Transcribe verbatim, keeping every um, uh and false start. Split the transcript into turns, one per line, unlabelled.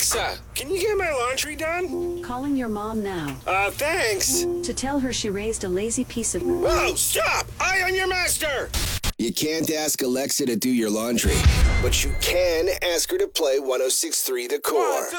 Alexa, can you get my laundry done?
Calling your mom now.
Uh, thanks.
To tell her she raised a lazy piece of...
Whoa, stop! Eye on your master!
You can't ask Alexa to do your laundry, but you can ask her to play one oh six point three The Core.